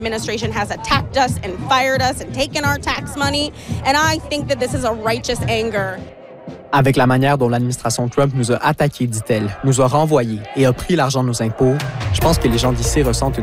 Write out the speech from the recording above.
Administration has attacked us and fired us and taken our tax money, and I think that this is a righteous anger. Avec la manière dont l'administration Trump nous a attaqués, dit-elle, nous a renvoyés et a pris l'argent de nos impôts, je pense que les gens d'ici ressentent une